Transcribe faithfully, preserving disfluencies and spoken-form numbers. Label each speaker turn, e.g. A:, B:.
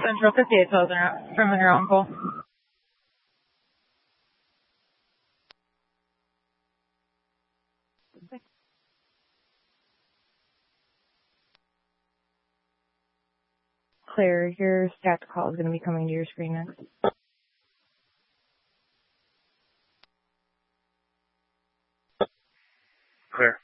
A: Central fifty-eight thousand from your uncle. Claire, your stats call is going to be coming to your screen next.
B: Clear.